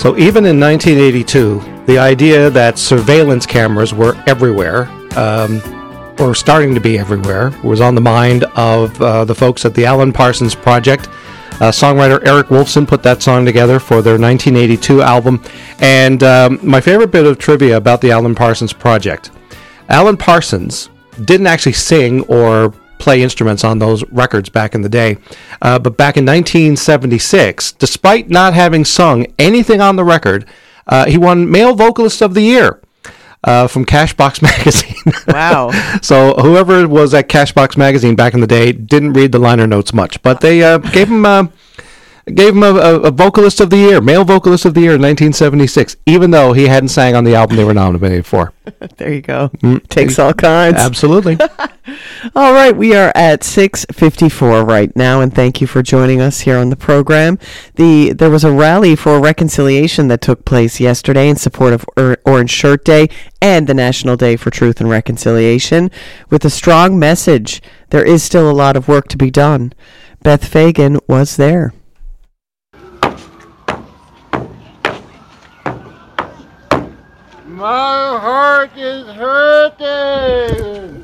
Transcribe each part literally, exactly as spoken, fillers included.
So even in nineteen eighty-two, the idea that surveillance cameras were everywhere, um, or starting to be everywhere, was on the mind of uh, the folks at the Alan Parsons Project. Uh, songwriter Eric Wolfson put that song together for their nineteen eighty-two album. And um, my favorite bit of trivia about the Alan Parsons Project. Alan Parsons didn't actually sing or play instruments on those records back in the day. Uh, but back in nineteen seventy-six, despite not having sung anything on the record, uh, he won Male Vocalist of the Year uh, from Cashbox Magazine. Wow. So whoever was at Cashbox Magazine back in the day didn't read the liner notes much, but they uh, gave him uh, gave him a, a, a Vocalist of the Year, Male Vocalist of the Year in nineteen seventy-six, even though he hadn't sang on the album they were nominated for. There you go. Mm, Takes all kinds. Absolutely. All right, we are at six fifty-four right now, and thank you for joining us here on the program. The There was a rally for reconciliation that took place yesterday in support of or- Orange Shirt Day and the National Day for Truth and Reconciliation, with a strong message. There is still a lot of work to be done. Beth Fagan was there. My heart is hurting.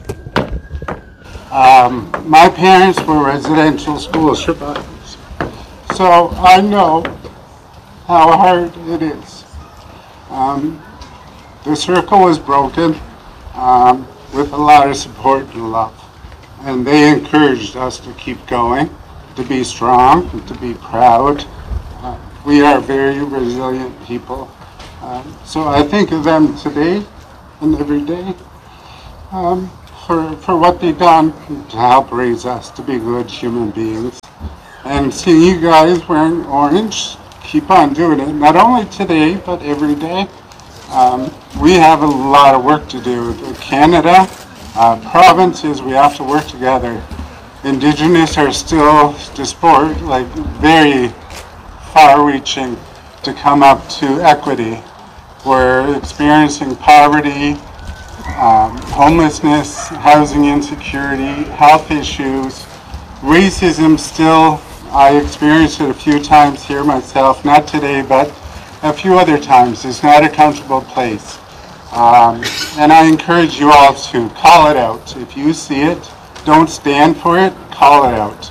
Um, my parents were residential school survivors, so I know how hard it is. Um, the circle was broken um, with a lot of support and love, and they encouraged us to keep going, to be strong, and to be proud. Uh, we are very resilient people. Um, so I think of them today and every day um, for, for what they've done to help raise us to be good human beings. And seeing you guys wearing orange, keep on doing it, not only today, but every day. Um, we have a lot of work to do. Canada, uh, provinces, we have to work together. Indigenous are still disport, like very far-reaching to come up to equity. We're experiencing poverty, um, homelessness, housing insecurity, health issues, racism still. I experienced it a few times here myself, not today, but a few other times. It's not a comfortable place. Um, and I encourage you all to call it out. If you see it, don't stand for it, call it out.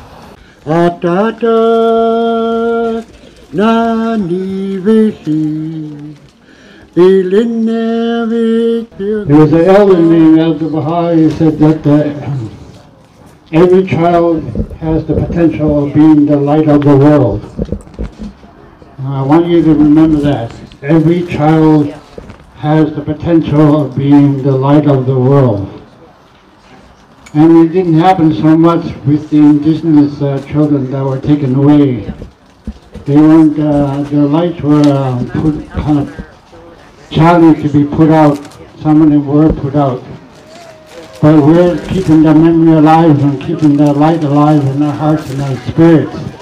There was an elder named Elder Bahari who said that uh, every child has the potential of being the light of the world. Uh, I want you to remember that. Every child has the potential of being the light of the world. And it didn't happen so much with the indigenous uh, children that were taken away. They weren't, uh, their lights were uh, put, kind of challenged to be put out. Some of them were put out. But we're keeping the memory alive and keeping the light alive in our hearts and our spirits.